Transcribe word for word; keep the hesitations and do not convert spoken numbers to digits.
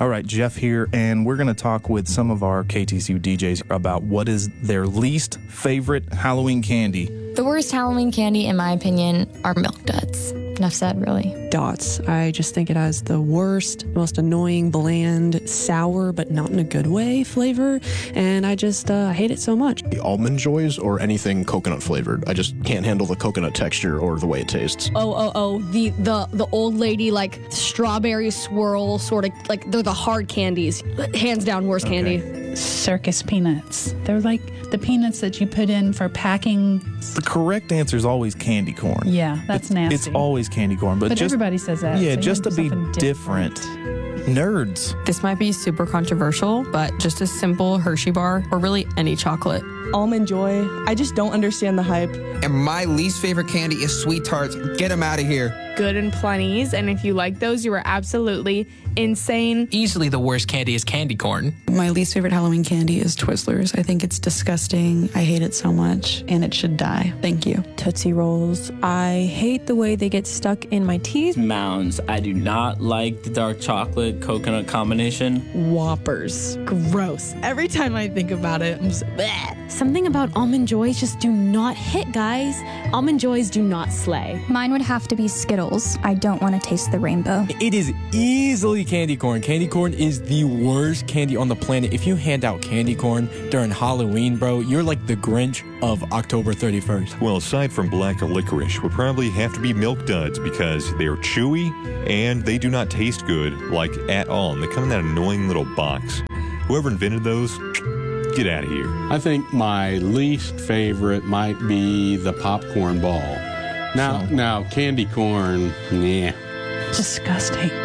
All right, Jeff here, and we're going to talk with some of our K T C U D Js about what is their least favorite Halloween candy. The worst Halloween candy, in my opinion, are Milk Duds. Enough said, really. Dots. I just think it has the worst, most annoying, bland, sour, but not in a good way, flavor. And I just uh, hate it so much. The Almond Joys or anything coconut flavored. I just can't handle the coconut texture or the way it tastes. Oh, oh, oh, the the the old lady, like, strawberry swirl, sort of, like, they're the hard candies. Hands down, worst Okay. candy. Circus peanuts. They're like the peanuts that you put in for packing. The correct answer is always candy corn. Yeah, that's it's, nasty. It's always candy corn, but, But just everybody says that. yeah, so you just to have be something different. Nerds. This might be super controversial, but just a simple Hershey bar or really any chocolate. Almond Joy. I just don't understand the hype. And my least favorite candy is Sweet Tarts. Get them out of here. Good and plenties, and if you like those, you are absolutely insane. Easily the worst candy is candy corn. My least favorite Halloween candy is Twizzlers. I think it's disgusting. I hate it so much, and it should die. Thank you. Tootsie Rolls. I hate the way they get stuck in my teeth. Mounds. I do not like the dark chocolate coconut combination. Whoppers. Gross. Every time I think about it, I'm just bleh. Something about Almond Joys just do not hit, guys. Almond Joys do not slay. Mine would have to be Skittles. I don't want to taste the rainbow. It is easily candy corn. Candy corn is the worst candy on the planet. If you hand out candy corn during Halloween, bro, you're like the Grinch of October thirty-first. Well, aside from black licorice, would probably have to be Milk Duds because they're chewy and they do not taste good, like, at all. And they come in that annoying little box. Whoever invented those, get out of here. I think my least favorite might be the popcorn ball. Now, So- now candy corn, yeah. Disgusting.